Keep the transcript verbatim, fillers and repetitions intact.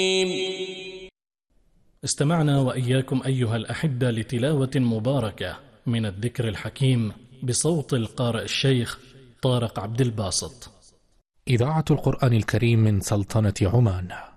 استمعنا وإياكم أيها الأحبة لتلاوة مباركة من الذكر الحكيم بصوت القارئ الشيخ طارق عبد الباسط. إذاعة القرآن الكريم من سلطنة عمان.